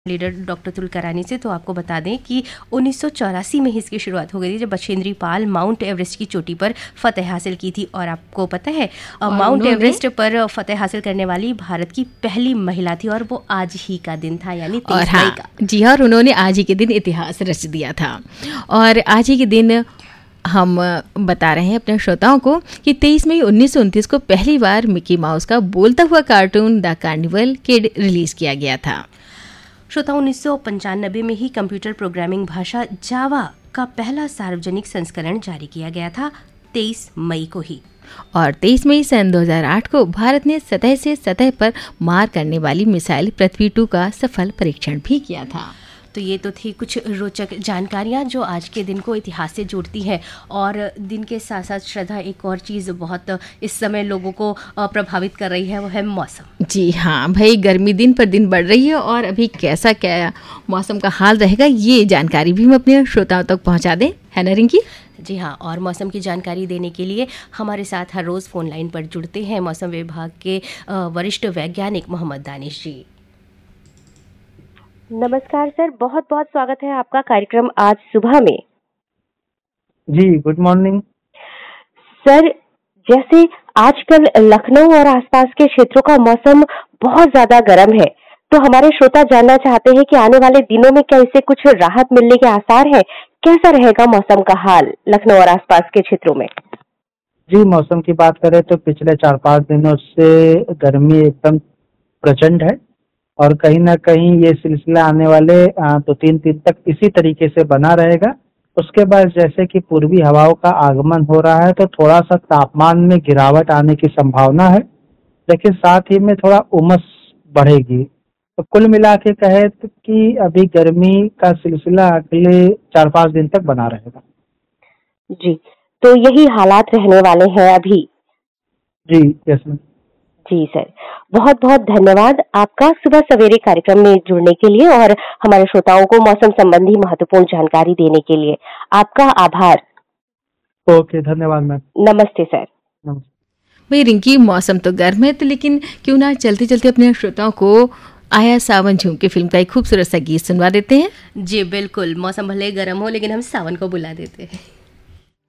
Leader doctor तुलकरानी से। तो आपको बता दें कि 1984 में ही इसकी शुरुआत हो गई थी, जब बछेंद्री पाल माउंट एवरेस्ट की चोटी पर फतेह हासिल की थी। और आपको पता है माउंट एवरेस्ट पर फतेह हासिल करने वाली भारत की पहली महिला थी, और वो आज ही का दिन था, यानी 23 मई का। जी हाँ, और उन्होंने आज ही के दिन इतिहास रच दिया था। और आज ही के दिन हम बता रहे हैं अपने श्रोताओं को कि 23 मई 1929 को पहली बार मिकी माउस का बोलता हुआ cartoon the carnival kid release किया गया था। श्रोता 1995 में ही कंप्यूटर प्रोग्रामिंग भाषा जावा का पहला सार्वजनिक संस्करण जारी किया गया था, 23 मई को ही। और 23 मई सन 2008 को भारत ने सतह से सतह पर मार करने वाली मिसाइल पृथ्वी 2 का सफल परीक्षण भी किया था। तो ये तो थी कुछ रोचक जानकारियाँ जो आज के दिन को इतिहास से जोड़ती हैं। और दिन के साथ साथ श्रद्धा, एक और चीज़ बहुत इस समय लोगों को प्रभावित कर रही है, वो है मौसम। जी हाँ भाई, गर्मी दिन पर दिन बढ़ रही है, और अभी कैसा क्या मौसम का हाल रहेगा ये जानकारी भी हम अपने श्रोताओं तक पहुँचा दें, है ना रिंकी? जी हाँ, और मौसम की जानकारी देने के लिए हमारे साथ हर रोज़ फ़ोन लाइन पर जुड़ते हैं मौसम विभाग के वरिष्ठ वैज्ञानिक मोहम्मद दानिश जी। नमस्कार सर, बहुत बहुत स्वागत है आपका कार्यक्रम आज सुबह में। जी, गुड मॉर्निंग सर। जैसे आजकल लखनऊ और आसपास के क्षेत्रों का मौसम बहुत ज्यादा गर्म है, तो हमारे श्रोता जानना चाहते हैं कि आने वाले दिनों में क्या इससे कुछ राहत मिलने के आसार है? कैसा रहेगा मौसम का हाल लखनऊ और आसपास के क्षेत्रों में? जी, मौसम की बात करें तो पिछले 4-5 दिनों से गर्मी एकदम प्रचंड है, और कहीं ना कहीं ये सिलसिला आने वाले 2-3 दिन तक इसी तरीके से बना रहेगा। उसके बाद जैसे कि पूर्वी हवाओं का आगमन हो रहा है, तो थोड़ा सा तापमान में गिरावट आने की संभावना है, लेकिन साथ ही में थोड़ा उमस बढ़ेगी। तो कुल मिला के कहे तो कि अभी गर्मी का सिलसिला अगले 4-5 दिन तक बना रहेगा। जी, तो यही हालात रहने वाले हैं अभी? जी, यस मैम। जी सर, बहुत बहुत धन्यवाद आपका सुबह सवेरे कार्यक्रम में जुड़ने के लिए और हमारे श्रोताओं को मौसम संबंधी महत्वपूर्ण जानकारी देने के लिए। आपका आभार। ओके, धन्यवाद मैम। नमस्ते सर। नमस्ते। भाई रिंकी, मौसम तो गर्म है, तो लेकिन क्यों ना चलते चलते अपने श्रोताओं को आया सावन झूम के फिल्म का एक खूबसूरत सा गीत सुनवा देते हैं। जी बिल्कुल, मौसम भले गर्म हो लेकिन हम सावन को बुला देते हैं।